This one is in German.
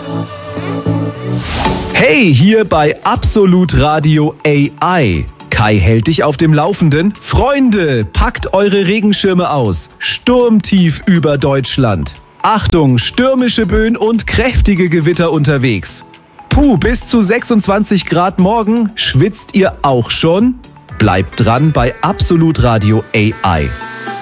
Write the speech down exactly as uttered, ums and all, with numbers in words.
Hey, hier bei Absolut Radio A I. Kai hält dich auf dem Laufenden. Freunde, packt eure Regenschirme aus. Sturmtief über Deutschland. Achtung, stürmische Böen und kräftige Gewitter unterwegs. Puh, bis zu sechsundzwanzig Grad morgen. Schwitzt ihr auch schon? Bleibt dran bei Absolut Radio A I.